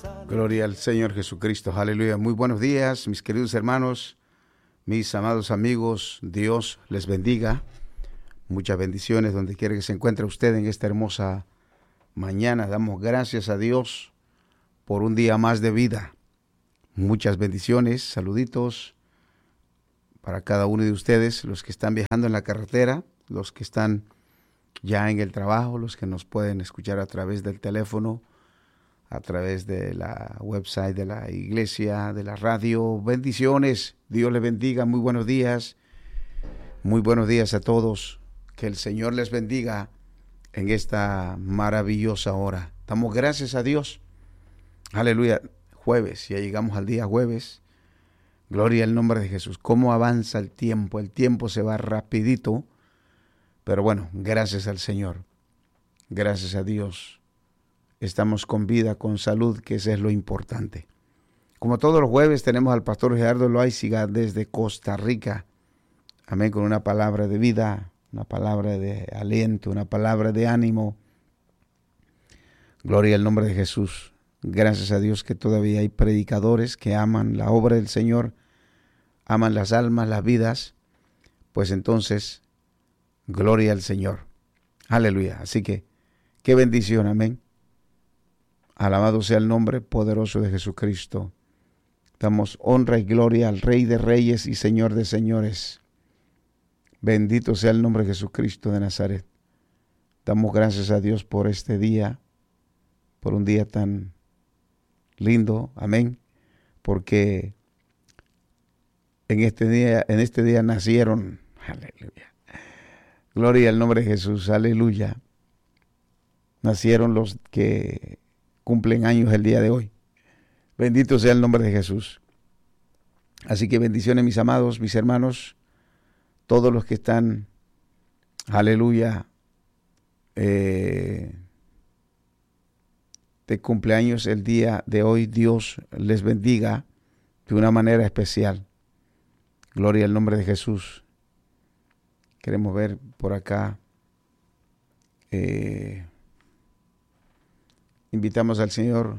Gloria al Señor Jesucristo, aleluya. Muy buenos días, mis queridos hermanos, mis amados amigos. Dios les bendiga. Muchas bendiciones donde quiera que se encuentre usted en esta hermosa mañana. Damos gracias a Dios por un día más de vida. Muchas bendiciones, saluditos para cada uno de ustedes, los que están viajando en la carretera, los que están ya en el trabajo, los que nos pueden escuchar a través del teléfono, a través de la website de la iglesia, de la radio. Bendiciones, Dios les bendiga, muy buenos días a todos. Que el Señor les bendiga en esta maravillosa hora. Damos gracias a Dios. Aleluya. Jueves, ya llegamos al día jueves. Gloria al nombre de Jesús. Cómo avanza el tiempo se va rapidito. Pero bueno, gracias al Señor. Gracias a Dios. Estamos con vida, con salud, que eso es lo importante. Como todos los jueves tenemos al pastor Gerardo Loaiziga desde Costa Rica. Amén, con una palabra de vida, una palabra de aliento, una palabra de ánimo. Gloria al nombre de Jesús. Gracias a Dios que todavía hay predicadores que aman la obra del Señor, aman las almas, las vidas. Pues entonces, gloria al Señor. Aleluya. Así que, qué bendición, amén. Alabado sea el nombre poderoso de Jesucristo. Damos honra y gloria al Rey de Reyes y Señor de Señores. Bendito sea el nombre de Jesucristo de Nazaret. Damos gracias a Dios por este día, por un día tan lindo, amén, porque en este día nacieron, aleluya, gloria al nombre de Jesús, aleluya, nacieron los que cumplen años el día de hoy. Bendito sea el nombre de Jesús. Así que bendiciones, mis amados, mis hermanos, todos los que están, aleluya, de cumpleaños el día de hoy. Dios les bendiga de una manera especial. Gloria al nombre de Jesús. Queremos ver por acá. Invitamos al señor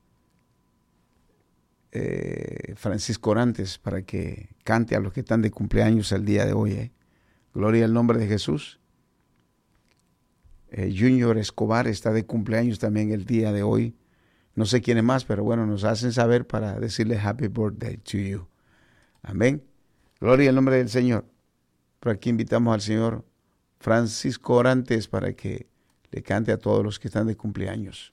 Francisco Orantes para que cante a los que están de cumpleaños el día de hoy. Gloria al nombre de Jesús. Junior Escobar está de cumpleaños también el día de hoy. No sé quién es más, pero bueno, nos hacen saber para decirle happy birthday to you. Amén. Gloria al nombre del Señor. Por aquí invitamos al señor Francisco Orantes para que le cante a todos los que están de cumpleaños.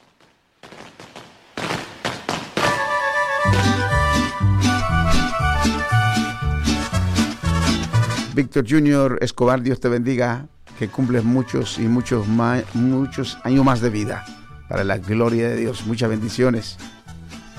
Víctor Junior Escobar, Dios te bendiga, que cumples muchos años más de vida, para la gloria de Dios. Muchas bendiciones.